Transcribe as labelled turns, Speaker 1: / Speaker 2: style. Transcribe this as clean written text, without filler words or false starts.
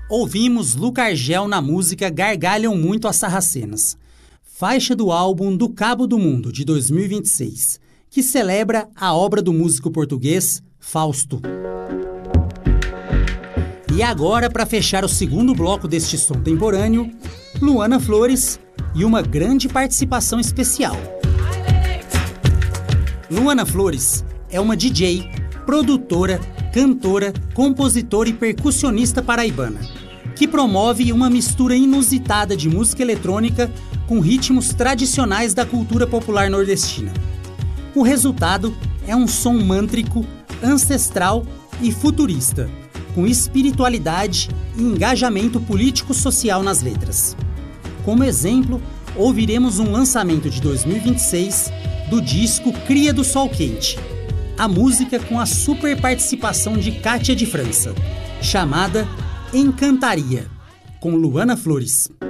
Speaker 1: Ouvimos Luca Argel na música Gargalham Muito as Sarracenas, faixa do álbum Do Cabo do Mundo, de 2026, que celebra a obra do músico português Fausto. E agora, para fechar o segundo bloco deste som temporâneo, Luana Flores e uma grande participação especial. Luana Flores é uma DJ, produtora, cantora, compositora e percussionista paraibana, que promove uma mistura inusitada de música eletrônica com ritmos tradicionais da cultura popular nordestina. O resultado é um som mântrico, ancestral e futurista, com espiritualidade e engajamento político-social nas letras. Como exemplo, ouviremos um lançamento de 2026 do disco Cria do Sol Quente, a música com a super participação de Kátia de França, chamada Encantaria, com Luana Flores.